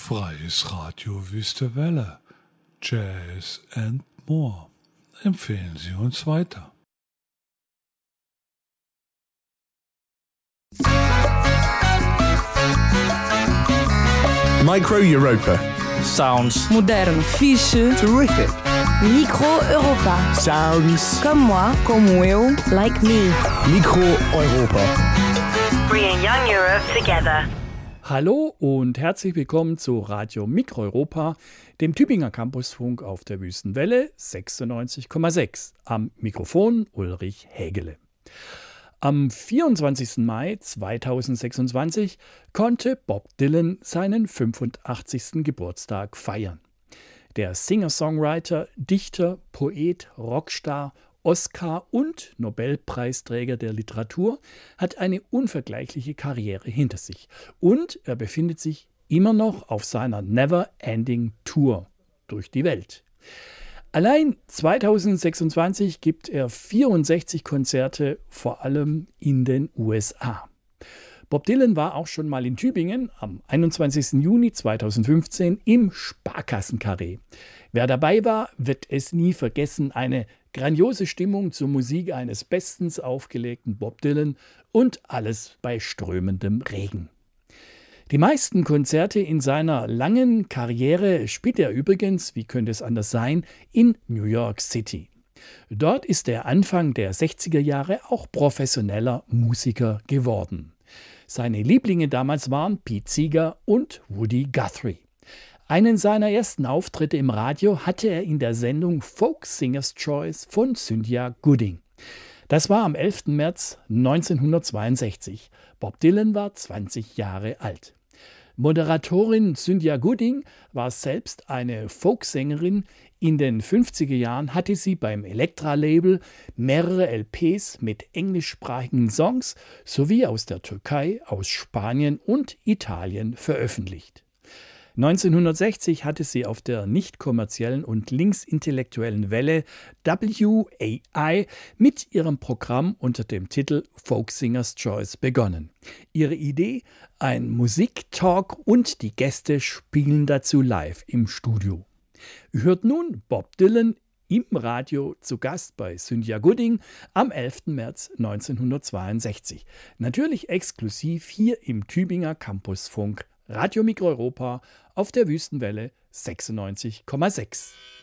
Freies Radio Wüste Welle, Jazz and more. Empfehlen Sie uns weiter. Micro Europa. Sounds Moderno, fixe, Terrific. Micro Europa. Sounds. Comme moi, como eu, like me. Micro Europa. Bringing young Europe together. Hallo und herzlich willkommen zu Radio Mikroeuropa, dem Tübinger Campusfunk auf der Wüstenwelle 96,6. Am Mikrofon Ulrich Hägele. Am 24. Mai 2026 konnte Bob Dylan seinen 85. Geburtstag feiern. Der Singer-Songwriter, Dichter, Poet, Rockstar, Oscar- und Nobelpreisträger der Literatur hat eine unvergleichliche Karriere hinter sich. Und er befindet sich immer noch auf seiner Never-Ending Tour durch die Welt. Allein 2026 gibt er 64 Konzerte, vor allem in den USA. Bob Dylan war auch schon mal in Tübingen am 21. Juni 2015 im Sparkassenkarree. Wer dabei war, wird es nie vergessen. Eine grandiose Stimmung zur Musik eines bestens aufgelegten Bob Dylan und alles bei strömendem Regen. Die meisten Konzerte in seiner langen Karriere spielt er übrigens, wie könnte es anders sein, in New York City. Dort ist er Anfang der 60er Jahre auch professioneller Musiker geworden. Seine Lieblinge damals waren Pete Seeger und Woody Guthrie. Einen seiner ersten Auftritte im Radio hatte er in der Sendung Folk Singers Choice von Cynthia Gooding. Das war am 11. März 1962. Bob Dylan war 20 Jahre alt. Moderatorin Cynthia Gooding war selbst eine Folksängerin. In den 50er Jahren hatte sie beim Elektra-Label mehrere LPs mit englischsprachigen Songs sowie aus der Türkei, aus Spanien und Italien veröffentlicht. 1960 hatte sie auf der nicht kommerziellen und linksintellektuellen Welle WAI mit ihrem Programm unter dem Titel Folk Singers Choice begonnen. Ihre Idee? Ein Musiktalk und die Gäste spielen dazu live im Studio. Ihr hört nun Bob Dylan im Radio zu Gast bei Cynthia Gooding am 11. März 1962. Natürlich exklusiv hier im Tübinger Campusfunk Radio Mikroeuropa auf der Wüstenwelle 96,6.